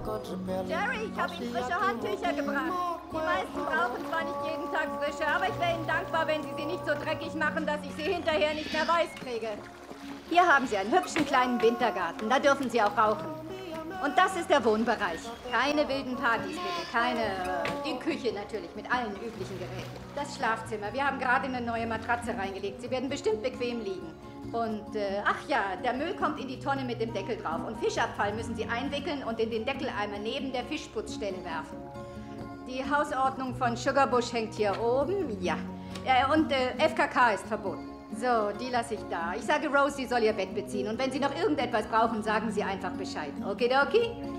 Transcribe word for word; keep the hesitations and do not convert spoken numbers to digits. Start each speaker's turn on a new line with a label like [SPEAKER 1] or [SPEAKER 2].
[SPEAKER 1] Jerry, ich habe Ihnen frische Handtücher gebracht. Die meisten brauchen zwar nicht jeden Tag frische, aber ich wäre Ihnen dankbar, wenn Sie sie nicht so dreckig machen, dass ich sie hinterher nicht mehr weiß kriege. Hier haben Sie einen hübschen kleinen Wintergarten, da dürfen Sie auch rauchen. Und das ist der Wohnbereich. Keine wilden Partys bitte, keine... Äh, die Küche natürlich, mit allen üblichen Geräten. Das Schlafzimmer, wir haben gerade eine neue Matratze reingelegt. Sie werden bestimmt bequem liegen. Und, äh, ach ja, der Müll kommt in die Tonne mit dem Deckel drauf. Und Fischabfall müssen Sie einwickeln und in den Deckeleimer neben der Fischputzstelle werfen. Die Hausordnung von Sugarbush hängt hier oben, ja. Äh, und äh, F K K ist verboten. So, die lasse ich da. Ich sage Rose, sie soll ihr Bett beziehen. Und wenn Sie noch irgendetwas brauchen, sagen Sie einfach Bescheid. Okidoki?